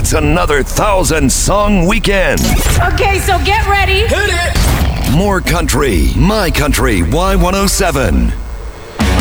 It's another 1,000-song weekend. Okay, so get ready. Hit it! More country, My Country Y107.